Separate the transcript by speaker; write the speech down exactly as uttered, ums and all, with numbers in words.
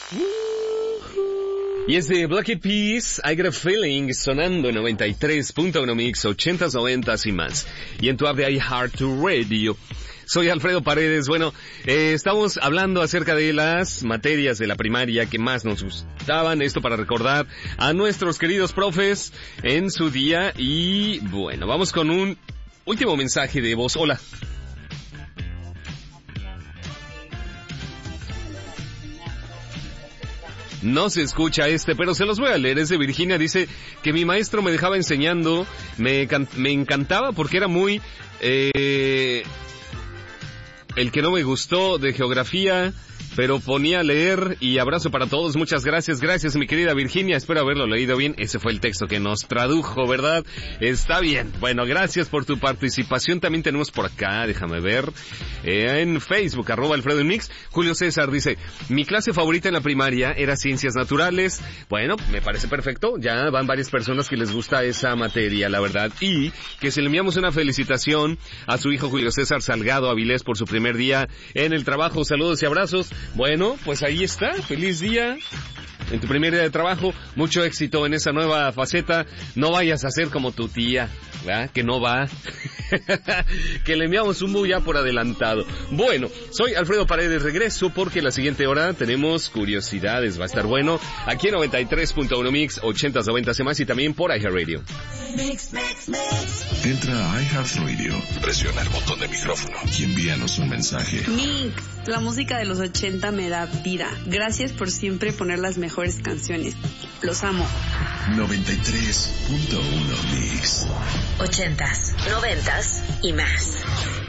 Speaker 1: Y es de Black Eyed Peas, I Got a Feeling, sonando en noventa y tres punto uno Mix, ochentas, noventas y más. Y en tu app de iHeartRadio. Soy Alfredo Paredes. Bueno, eh, estamos hablando acerca de las materias de la primaria que más nos gustaban. Esto para recordar a nuestros queridos profes en su día. Y bueno, vamos con un último mensaje de voz. Hola. No se escucha este, pero se los voy a leer. Es de Virginia. Dice que mi maestro me dejaba enseñando. Me, me encantaba porque era muy... Eh, el que no me gustó de geografía, pero ponía a leer. Y abrazo para todos, muchas gracias, gracias mi querida Virginia, espero haberlo leído bien. Ese fue el texto que nos tradujo, ¿verdad? Está bien, bueno, gracias por tu participación. También tenemos por acá, déjame ver, eh, en Facebook, arroba Alfredo Mix, Julio César dice, mi clase favorita en la primaria era Ciencias Naturales. Bueno, me parece perfecto, ya van varias personas que les gusta esa materia, la verdad. Y que se le enviamos una felicitación a su hijo Julio César Salgado Avilés por su primer día en el trabajo. Saludos y abrazos. Bueno, pues ahí está, feliz día en tu primer día de trabajo, mucho éxito en esa nueva faceta. No vayas a ser como tu tía, ¿verdad? Que no va. Que le enviamos un muy ya por adelantado. Bueno, soy Alfredo Paredes, regreso porque la siguiente hora tenemos curiosidades, va a estar bueno, aquí en noventa y tres punto uno Mix, ochentas, noventas y más, y también por iHeartRadio.
Speaker 2: Mix, mix, mix. Entra a iHeartRadio, presiona el botón de micrófono y envíanos un mensaje.
Speaker 3: Mix, la música de los ochenta me da vida. Gracias por siempre poner las mejores canciones. Los amo.
Speaker 2: noventa y tres punto uno Mix.
Speaker 4: Ochentas, noventas y más.